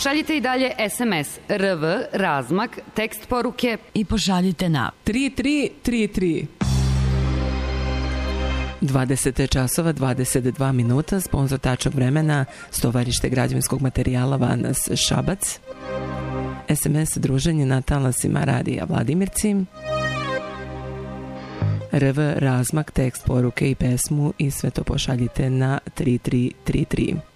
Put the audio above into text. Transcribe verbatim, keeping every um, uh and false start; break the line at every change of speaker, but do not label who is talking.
Šaljite i dalje es em es R V, razmak, tekst poruke
i pošaljite na
tri tri tri tri. dvadeset časova dvadeset dva minuta, sponsor tačnog vremena, stovarište građevinskog materijala Vanas Šabac. es em es druženje na talasima radija Vladimirci. R V, razmak, tekst poruke i pesmu i sve to pošaljite na tri tri tri tri.